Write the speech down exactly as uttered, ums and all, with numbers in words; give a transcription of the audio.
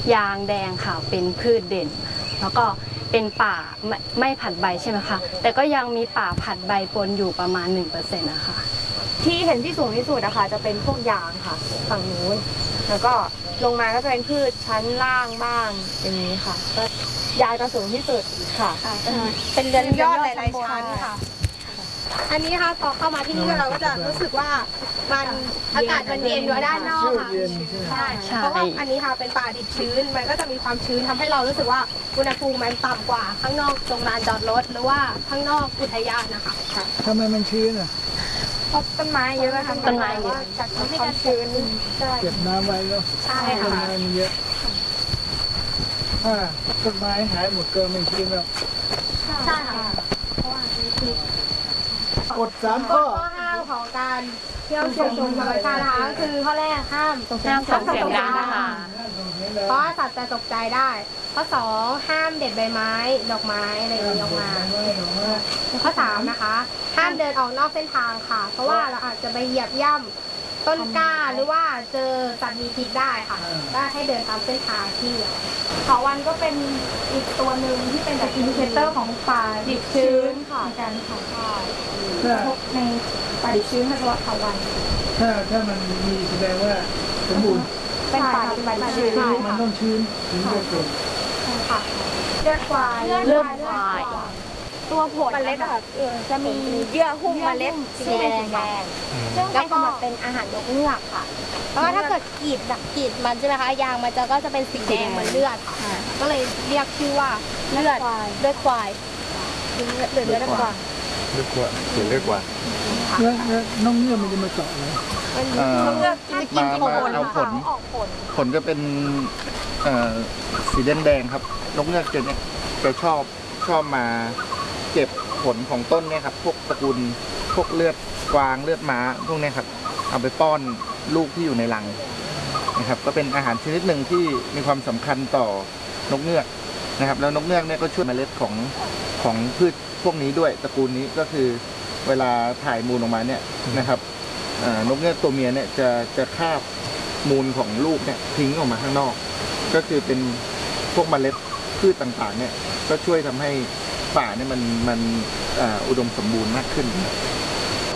ยางแดงค่ะเป็นพืชเด่นแล้วก็เป็นป่าไม่ไม่ผัดใบใช่ไหมคะแต่ก็ยังมีป่าผัดใบปนอยู่ประมาณ หนึ่งเปอร์เซ็นต์ นะคะที่เห็นที่สูงที่สุดนะคะจะเป็นพวกยางค่ะฝั่งนู้นแล้วก็ลงมาก็จะเป็นพืชชั้นล่างบ้างอย่างนี้ค่ะก็ยางจะสูงที่สุดค่ะเป็นเรือนยอดหลายๆชั้นค่ะอันนี้ค่ะพอเข้ามาที่นี่เราก็จะรู้สึกว่ามันอากาศมันเย็นอยู่ด้านนอกค่ะใช่เพราะว่าอันนี้ค่ะเป็นป่าดิบชื้นมันก็จะมีความชื้นทำให้เรารู้สึกว่าอุณหภูมิมันต่ำกว่าข้างนอกตรงลานจอดรถหรือว่าข้างนอกอุทยานนะคะทำไมมันชื้นอ่ะเพราะต้นไม้เยอะค่ะต้นไม้เยอะจากความชื้นเก็บน้ำไว้แล้วใช่ค่ะต้นไม้มันเยอะถ้าต้นไม้หายหมดก็ไม่ชื้นแล้วใช่ค่ะเพราะว่าคือกดสามข้ข้อห้ามของการเที่ยวชมธรรมชาตินะคะคือข้อแรกห้ามส่งเสียงดังค่ะเพราะสัตว์จะตกใจได้ข้อสองห้ามเด็ดใบไม้ดอกไม้อะไรอย่างนี้ออกมาข้อสามนะคะห้ามเดินออกนอกเส้นทางค่ะเพราะว่าเราอาจจะไปเหยียบย่ำต้นกล้าหรือว่าเจอสัตว์มีพิษได้ค่ะก็ให้เดินตามเส้นทางที่เขาวันก็เป็นอีกตัวหนึ่งที่เป็นแบบอินดิเคเตอร์ของป่าดิบชื้นค่ะการค่ะในป่าดิบชื้นภาวะเขาวันถ้าถ้ามันมีแสดงว่าสมบูรณ์เป็นป่าดิบชื้นมันต้องชื้นถึงจะเกิดค่ะเลือดควายเลือดควายตัวผลเมล็ดค่ะจะมีเยื่อหุ้มเมล็ดสีแดงซึ่งแล้วก็เป็นอาหารนกเงือกค่ะเพราะว่าถ้าเกิดกรีดแบบกรีดมันใช่ไหมคะยางมันจะก็จะเป็นสีแดงเหมือนเลือดค่ะก็เลยเรียกชื่อว่าเลือดเลือดควายหรือเลือดเลือดควายเลือดกว่าเสียเลือดกว่าแล้วน้องเงือกมันจะมาเจาะอะไรน้องเงือกมามาเอาผลผลก็เป็นสีแดงแดงครับนกเงือกจะเนี่ยจะชอบชอบมาเก็บผลของต้นเนี่ยครับพวกตระกูลพวกเลือดกวางเลือดม้าพวกนี้ครับเอาไปป้อนลูกที่อยู่ในรังนะครับก็เป็นอาหารชนิดหนึ่งที่มีความสำคัญต่อนกเงือกนะครับแล้วนกเงือกเนี่ยก็ช่วยเมล็ดของของพืชพวกนี้ด้วยตระกูลนี้ก็คือเวลาถ่ายมูลออกมาเนี่ยนะครับนกเงือกตัวเมียเนี่ยจะจะคาบมูลของลูกเนี่ยทิ้งออกมาข้างนอกก็คือเป็นพวกเมล็ดพืชต่างๆเนี่ยก็ช่วยทำให้ป่าเนี่ยมันมันอุดมสมบูรณ์มากขึ้น